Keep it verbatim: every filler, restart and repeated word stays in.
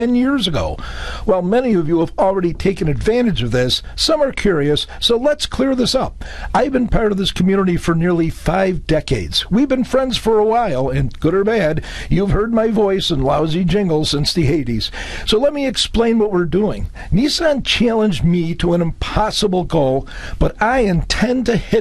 ten years ago. While many of you have already taken advantage of this, some are curious, so let's clear this up. I've been part of this community for nearly five decades. We've been friends for a while, and good or bad, you've heard my voice and lousy jingles since the eighties. So let me explain what we're doing. Nissan challenged me to an impossible goal, but I intend to hit